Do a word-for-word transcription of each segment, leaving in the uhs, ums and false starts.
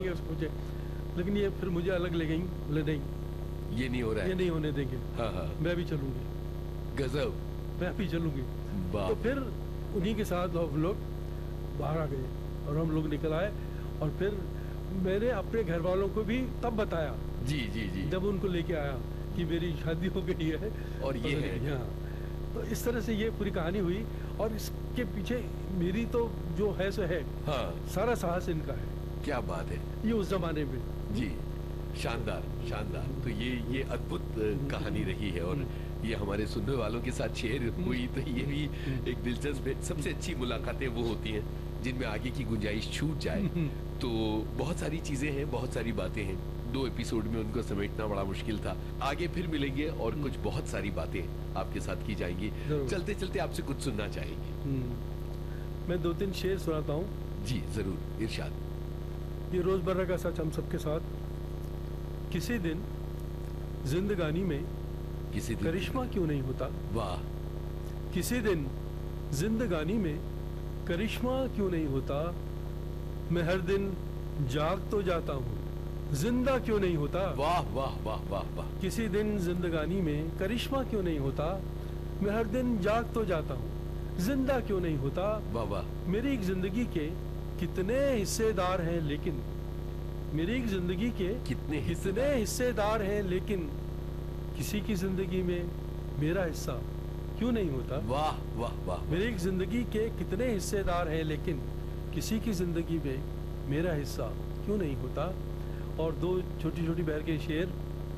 मुझे, लेकिन ये फिर मुझे अलग ले गई, बोले नहीं ये नहीं हो रहा है, ये नहीं होने देंगे। हाँ हाँ मैं भी चलूंगी, गजब, मैं भी चलूंगी। तो फिर उन्हीं के साथ हम लोग बाहर आ गए और हम लोग निकल आए। और फिर मैंने अपने घर वालों को भी तब बताया, जी जी जी, जब उनको लेके आया कि मेरी शादी हो गई है और ये है यहाँ। तो इस तरह से ये पूरी कहानी हुई और इसके पीछे मेरी तो जो है सो है, हाँ, सारा साहस इनका है। क्या बात है, ये उस जमाने में जी, शानदार शानदार। तो ये ये अद्भुत कहानी रही है और ये हमारे सुनने वालों के साथ शेयर हुई, तो ये भी एक दिलचस्प है। सबसे अच्छी मुलाकातें वो होती हैं जिनमें आगे की गुंजाइश छूट जाए। तो बहुत सारी चीजें हैं, बहुत सारी बातें हैं, दो एपिसोड में उनको समेटना बड़ा मुश्किल था। आगे फिर मिलेंगे और कुछ बहुत सारी बातें आपके साथ की जाएंगी। चलते चलते आपसे कुछ सुनना चाहेंगे? मैं दो तीन शेर सुनाता हूँ। जी जरूर, इरशाद। ये रोजमर्रा का सच हम सबके साथ। किसी दिन जिंदगानी में किसी दिन करिश्मा क्यों नहीं होता? वाह। किसी दिन जिंदगानी में करिश्मा क्यों नहीं होता? मैं हर दिन जाग तो जाता हूँ, जिंदा क्यों नहीं होता? वाह वाह वाह वाह वाह। किसी दिन जिंदगानी में करिश्मा क्यों नहीं होता? मैं हर दिन जाग तो जाता हूँ, जिंदा क्यों नहीं होता? वाह वाह। मेरी एक जिंदगी के कितने हिस्सेदार हैं, लेकिन मेरी एक जिंदगी के कितने कितने हिस्सेदार हैं, लेकिन किसी की जिंदगी में मेरा हिस्सा क्यों नहीं होता? वाह वाह वाह। मेरी एक जिंदगी के कितने हिस्सेदार हैं, लेकिन किसी की जिंदगी में मेरा हिस्सा क्यों नहीं होता? और दो छोटी छोटी बहर के शेर,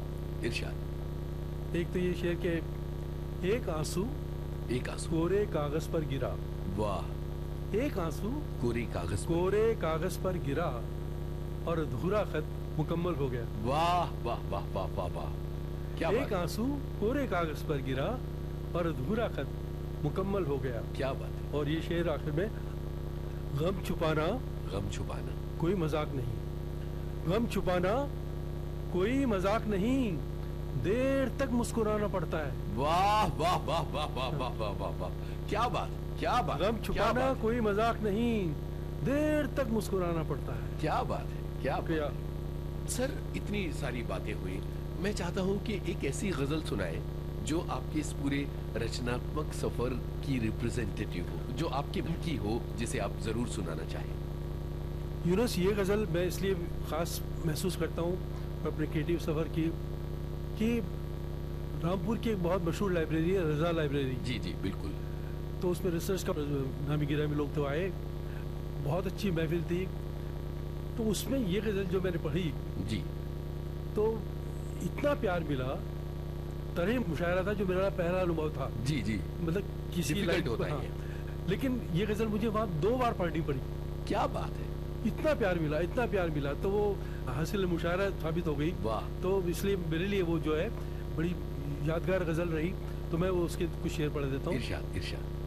इरशाद। एक तो ये शेर के, एक आंसू एक आंसू कोरे कागज पर गिरा। वाह। एक आंसू कोरे कागज कोरे कागज पर गिरा और अधूरा खत मुकम्मल हो गया। वाह वाह वाह वाह वाह वाह। क्या बात। एक आंसू कोरे कागज पर गिरा और अधूरा खत मुकम्मल हो गया। क्या बात है। और ये शेर आखिर में, गम छुपाना गम छुपाना कोई मजाक नहीं, गम छुपाना कोई मजाक नहीं, देर तक मुस्कुराना पड़ता है। वाह वाह वाह वाह वाह वाह वाह वाह वाह। क्या बात, क्या बात। गम छुपाना कोई मजाक नहीं, देर तक मुस्कुराना पड़ता है। क्या बात है, क्या क्या सर, इतनी सारी बातें हुई। मैं चाहता हूँ कि एक ऐसी गजल सुनाए जो आपके इस पूरे रचनात्मक सफर की रिप्रेजेंटेटिव हो, जो आपके मन की हो, जिसे आप जरूर सुनाना चाहें। यूनुस, ये गजल मैं इसलिए खास महसूस करता हूँ अपने क्रिएटिव सफर की, कि रामपुर की एक बहुत मशहूर लाइब्रेरी है, रजा लाइब्रेरी। जी जी बिल्कुल। तो उसमें रिसर्च का नामी गिरामी लोग तो आए, बहुत अच्छी महफिल थी। तो उसमें ये गजल जो मैंने पढ़ी जी, तो इतना प्यार मिला। तरह मुशायरा था जो मेरा पहला अनुभव था। जी जी, मतलब किसी डिफिकल्ट होता है। हाँ, लेकिन ये गजल मुझे वहाँ दो बार पढ़नी पड़ी। क्या बात है। इतना प्यार मिला, इतना प्यार मिला, तो वो हासिल मुशायरा साबित हो गई। वाह। तो इसलिए मेरे लिए वो जो है बड़ी यादगार गजल रही। तो मैं वो उसके कुछ शेर पढ़ देता हूँ। इरशाद इरशाद।